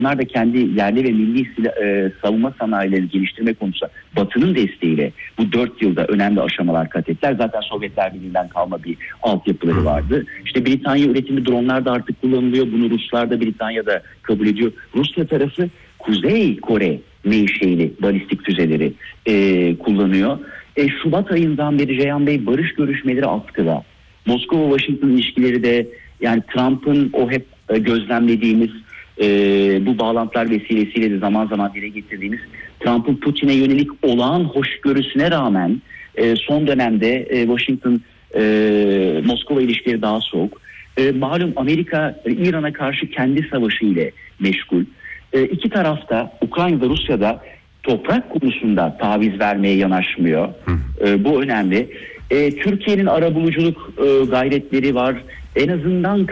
Bunlar da kendi yerli ve milli savunma sanayilerini geliştirme konusunda Batı'nın desteğiyle bu 4 yılda önemli aşamalar kat ettiler. Zaten Sovyetler Birliği'nden kalma bir altyapıları vardı. İşte Britanya üretimi dronlar da artık kullanılıyor. Bunu Ruslar da Britanya'da kabul ediyor. Rusya tarafı Kuzey Kore menşeili balistik füzeleri kullanıyor. Şubat ayından beri Ceyhan Bey barış görüşmeleri askıda. Moskova-Washington ilişkileri de yani Trump'ın o hep gözlemlediğimiz bu bağlantılar vesilesiyle de zaman zaman dile getirdiğimiz Trump'ın Putin'e yönelik olağan hoşgörüsüne rağmen son dönemde Washington Moskova ilişkileri daha soğuk. Malum Amerika İran'a karşı kendi savaşı ile meşgul. İki tarafta Ukrayna'da Rusya'da toprak konusunda taviz vermeye yanaşmıyor. Bu önemli. Türkiye'nin arabuluculuk gayretleri var. En azından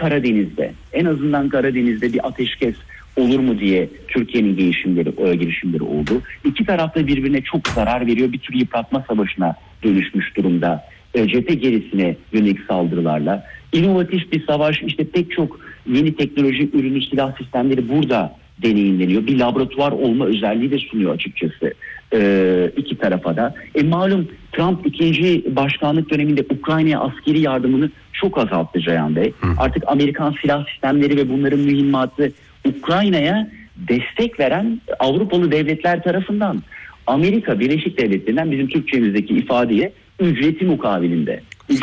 Karadeniz'de bir ateşkes olur mu diye Türkiye'nin girişimleri oldu. İki taraf da birbirine çok zarar veriyor. Bir tür yıpratma savaşına dönüşmüş durumda. Cephe gerisine yönelik saldırılarla. İnovatif bir savaş, işte pek çok yeni teknoloji ürünü, silah sistemleri burada deneyimleniyor. Bir laboratuvar olma özelliği de sunuyor açıkçası iki tarafa da. Malum Trump ikinci başkanlık döneminde Ukrayna'ya askeri yardımını çok azalttı Ceyhan Bey. Artık Amerikan silah sistemleri ve bunların mühimmatı Ukrayna'ya destek veren Avrupalı devletler tarafından, Amerika Birleşik Devletleri'nden bizim Türkçemizdeki ifadeye ücreti mukabilinde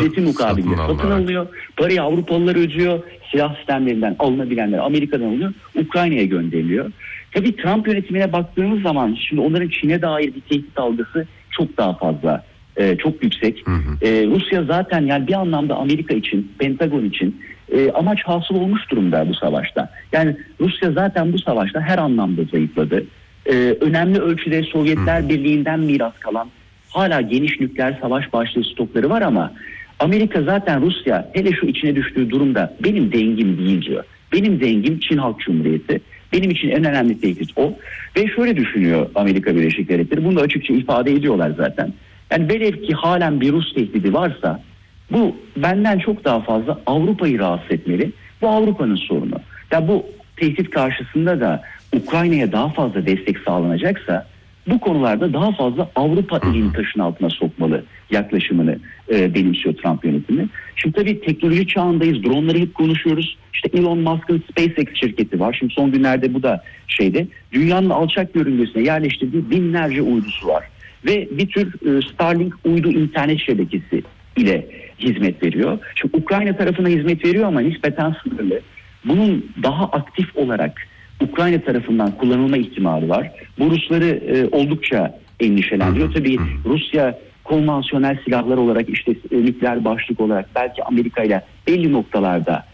satın alınıyor. Parayı Avrupalılar ödüyor. Silah sistemlerinden alınabilenler Amerika'dan alınıyor. Ukrayna'ya gönderiliyor. Tabii Trump yönetimine baktığımız zaman şimdi onların Çin'e dair bir tehdit algısı çok daha fazla. Çok yüksek. Rusya zaten yani bir anlamda Amerika için, Pentagon için amaç hasıl olmuş durumda bu savaşta. Yani Rusya zaten bu savaşta her anlamda zayıfladı. Önemli ölçüde Sovyetler Birliği'nden miras kalan hala geniş nükleer savaş başlığı stokları var ama Amerika zaten Rusya hele şu içine düştüğü durumda benim dengim değil diyor. Benim dengim Çin Halk Cumhuriyeti. Benim için en önemli tehdit o. Ve şöyle düşünüyor Amerika Birleşik Devletleri. Bunu da açıkça ifade ediyorlar zaten. Yani velev ki halen bir Rus tehdidi varsa bu benden çok daha fazla Avrupa'yı rahatsız etmeli. Bu Avrupa'nın sorunu. Ya bu tehdit karşısında da Ukrayna'ya daha fazla destek sağlanacaksa bu konularda daha fazla Avrupa elini taşın altına sokmalı yaklaşımını benimsiyor Trump yönetimi. Şimdi tabii teknoloji çağındayız. Dronları hep konuşuyoruz. İşte Elon Musk'ın SpaceX şirketi var. Şimdi son günlerde bu da dünyanın alçak yörüngesine yerleştirdiği binlerce uydusu var. Ve bir tür Starlink uydu internet şebekesi ile hizmet veriyor. Şimdi Ukrayna tarafına hizmet veriyor ama nispeten sınırlı. Bunun daha aktif olarak Ukrayna tarafından kullanılma ihtimali var. Bu Rusları oldukça endişelendiriyor. Tabii Rusya konvansiyonel silahlar olarak işte nükleer başlık olarak belki Amerika ile belli noktalarda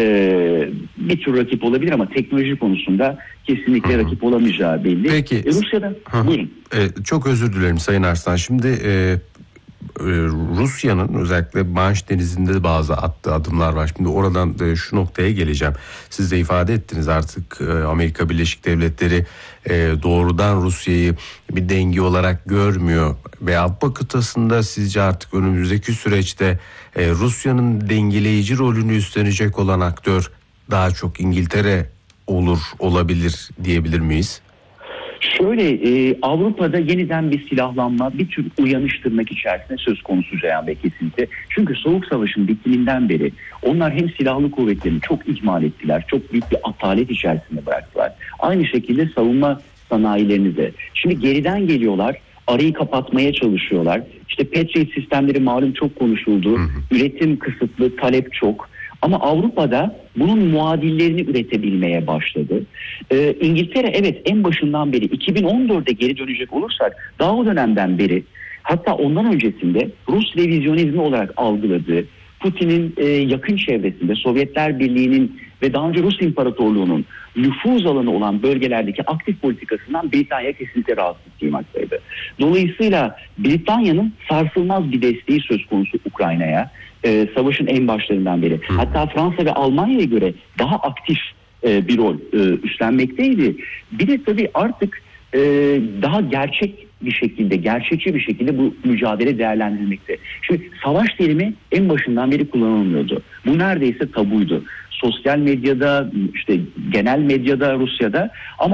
bir tür rakip olabilir ama teknoloji konusunda kesinlikle rakip olamayacağı belli. Peki. Rusya'da buyurun. Çok özür dilerim Sayın Arslan. Şimdi Rusya'nın özellikle Manş Denizi'nde bazı attığı adımlar var. Şimdi oradan şu noktaya geleceğim. Siz de ifade ettiniz artık Amerika Birleşik Devletleri doğrudan Rusya'yı bir denge olarak görmüyor. Ve Avrupa kıtasında sizce artık önümüzdeki süreçte Rusya'nın dengeleyici rolünü üstlenecek olan aktör daha çok İngiltere olabilir diyebilir miyiz? Şöyle Avrupa'da yeniden bir silahlanma, bir tür uyanış tırnak içerisinde söz konusu Ceyhan Bey kesinlikle. Çünkü Soğuk Savaş'ın bitiminden beri onlar hem silahlı kuvvetlerini çok ihmal ettiler, çok büyük bir atalet içerisinde bıraktılar. Aynı şekilde savunma sanayilerini de. Şimdi geriden geliyorlar, arayı kapatmaya çalışıyorlar. İşte Patriot sistemleri malum çok konuşuldu, üretim kısıtlı, talep çok. Ama Avrupa'da bunun muadillerini üretebilmeye başladı. İngiltere evet en başından beri 2014'e geri dönecek olursak daha o dönemden beri hatta ondan öncesinde Rus revizyonizmi olarak algıladığı Putin'in yakın çevresinde Sovyetler Birliği'nin ve daha önce Rus İmparatorluğu'nun nüfuz alanı olan bölgelerdeki aktif politikasından Britanya kesinlikle rahatsız duymaktaydı. Dolayısıyla Britanya'nın sarsılmaz bir desteği söz konusu Ukrayna'ya. Savaşın en başlarından beri. Hatta Fransa ve Almanya'ya göre daha aktif bir rol üstlenmekteydi. Bir de tabii artık daha gerçekçi bir şekilde bu mücadele değerlendirilmekte. Şimdi savaş terimi en başından beri kullanılmıyordu. Bu neredeyse tabuydu. sosyal medyada, işte genel medyada Rusya'da, ama